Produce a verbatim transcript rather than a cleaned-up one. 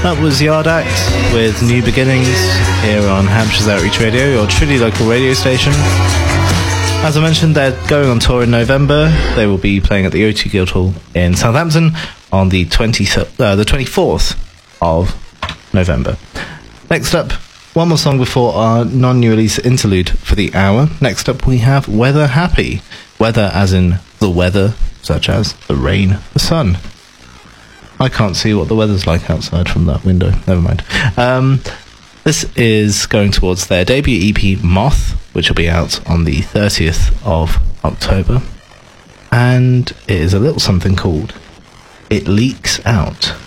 That was Yard Act with New Beginnings here on Hampshire's Outreach Radio, your truly local radio station. As I mentioned, they're going on tour in November. They will be playing at the O two Guildhall in Southampton on the twentieth, uh, the twenty-fourth of November. Next up, one more song before our non-new release interlude for the hour. Next up, we have Weather Happy. Weather as in the weather, such as the rain, the sun. I can't see what the weather's like outside from that window. Never mind. Um, this is going towards their debut E P, Moth, which will be out on the thirtieth of October. And it is a little something called It Leaks Out.